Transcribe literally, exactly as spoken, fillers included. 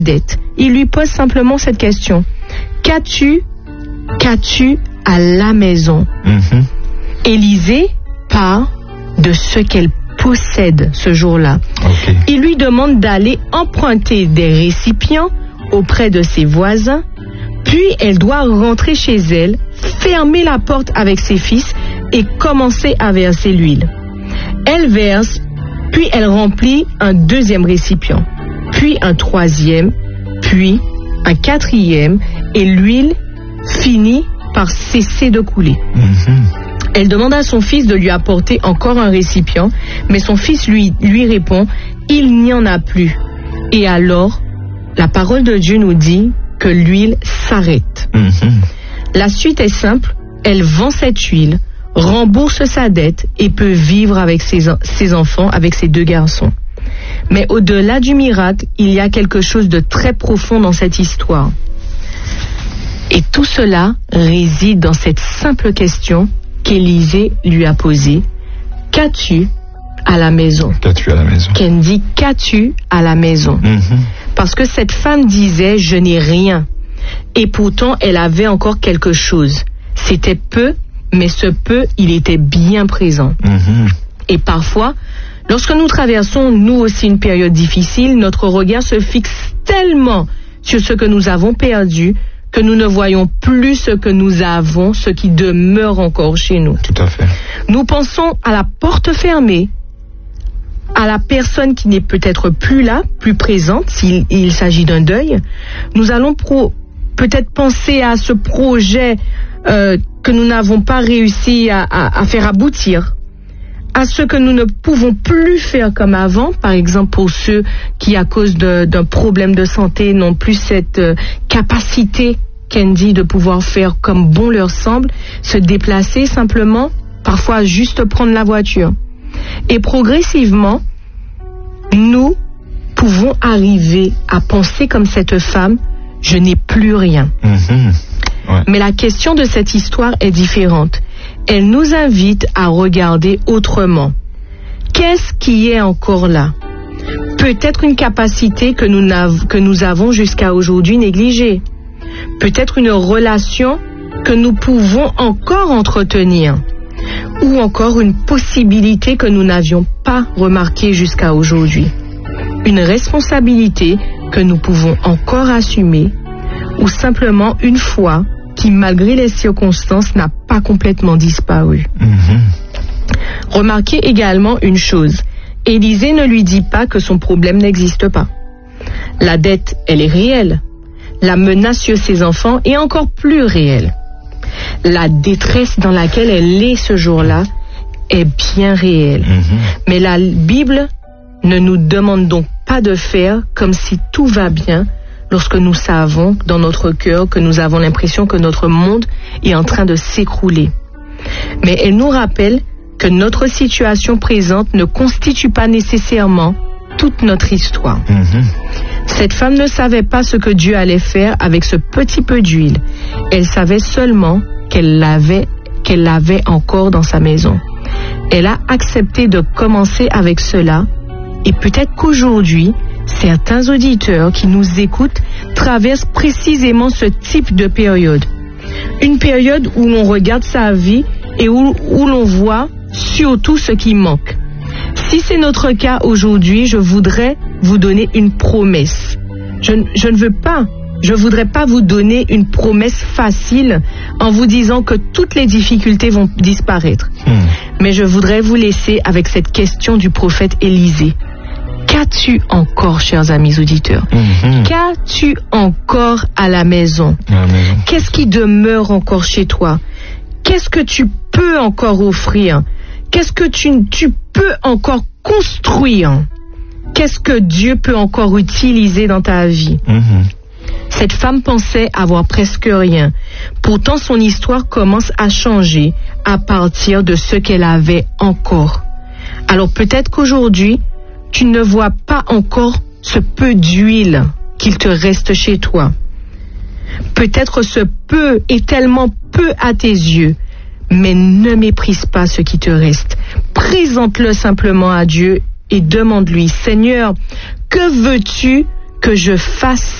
dette. Il lui pose simplement cette question. Qu'as-tu, qu'as-tu à la maison? Mm-hmm. Élisée parle de ce qu'elle possède ce jour-là. Okay. Il lui demande d'aller emprunter des récipients auprès de ses voisins, puis elle doit rentrer chez elle, fermer la porte avec ses fils et commencer à verser l'huile. Elle verse, puis elle remplit un deuxième récipient, puis un troisième, puis un quatrième, et l'huile finit par cesser de couler. Mm-hmm. Elle demande à son fils de lui apporter encore un récipient, mais son fils lui, lui répond « Il n'y en a plus ». Et alors, la parole de Dieu nous dit que l'huile s'arrête. Mm-hmm. La suite est simple, elle vend cette huile, rembourse sa dette et peut vivre avec ses, ses enfants, avec ses deux garçons. Mais au-delà du miracle, il y a quelque chose de très profond dans cette histoire. Et tout cela réside dans cette simple question qu'Élisée lui a posée. Qu'as-tu à la maison? Qu'as-tu à la maison? Qu'elle dit, qu'as-tu à la maison? Mm-hmm. Parce que cette femme disait, je n'ai rien. Et pourtant, elle avait encore quelque chose. C'était peu, mais ce peu, il était bien présent. Mm-hmm. Et parfois, lorsque nous traversons, nous aussi, une période difficile, notre regard se fixe tellement sur ce que nous avons perdu que nous ne voyons plus ce que nous avons, ce qui demeure encore chez nous. Tout à fait. Nous pensons à la porte fermée, à la personne qui n'est peut-être plus là, plus présente, s'il il s'agit d'un deuil. Nous allons pro, peut-être penser à ce projet euh, que nous n'avons pas réussi à, à, à faire aboutir, à ce que nous ne pouvons plus faire comme avant, par exemple pour ceux qui, à cause de, d'un problème de santé, n'ont plus cette euh, capacité, Candy, de pouvoir faire comme bon leur semble, se déplacer simplement, parfois juste prendre la voiture. Et progressivement, nous pouvons arriver à penser comme cette femme, je n'ai plus rien. Mmh. Ouais. Mais la question de cette histoire est différente. Elle nous invite à regarder autrement. Qu'est-ce qui est encore là? Peut-être une capacité que nous, n'av- que nous avons jusqu'à aujourd'hui négligée. Peut-être une relation que nous pouvons encore entretenir. Ou encore une possibilité que nous n'avions pas remarquée jusqu'à aujourd'hui. Une responsabilité que nous pouvons encore assumer. Ou simplement une foi qui, malgré les circonstances, n'a pas complètement disparu. Mmh. Remarquez également une chose. Élisée ne lui dit pas que son problème n'existe pas. La dette, elle est réelle. La menace sur ses enfants est encore plus réelle. La détresse dans laquelle elle est ce jour-là est bien réelle. Mmh. Mais la Bible ne nous demande donc pas de faire comme si tout va bien, lorsque nous savons dans notre cœur que nous avons l'impression que notre monde est en train de s'écrouler. Mais elle nous rappelle que notre situation présente ne constitue pas nécessairement toute notre histoire. Mm-hmm. Cette femme ne savait pas ce que Dieu allait faire avec ce petit peu d'huile. Elle savait seulement qu'elle l'avait, qu'elle l'avait encore dans sa maison. Elle a accepté de commencer avec cela, et peut-être qu'aujourd'hui, certains auditeurs qui nous écoutent traversent précisément ce type de période. Une période où l'on regarde sa vie et où, où l'on voit surtout ce qui manque. Si c'est notre cas aujourd'hui, je voudrais vous donner une promesse. Je, je ne veux pas, je voudrais pas vous donner une promesse facile en vous disant que toutes les difficultés vont disparaître. Hmm. Mais je voudrais vous laisser avec cette question du prophète Élisée. Qu'as-tu encore, chers amis auditeurs? Mm-hmm. Qu'as-tu encore à la maison? À la maison? Qu'est-ce qui demeure encore chez toi? Qu'est-ce que tu peux encore offrir? Qu'est-ce que tu, tu peux encore construire? Qu'est-ce que Dieu peut encore utiliser dans ta vie? Mm-hmm. Cette femme pensait avoir presque rien. Pourtant, son histoire commence à changer à partir de ce qu'elle avait encore. Alors peut-être qu'aujourd'hui, tu ne vois pas encore ce peu d'huile qu'il te reste chez toi. Peut-être ce peu est tellement peu à tes yeux, mais ne méprise pas ce qui te reste. Présente-le simplement à Dieu et demande-lui, Seigneur, que veux-tu que je fasse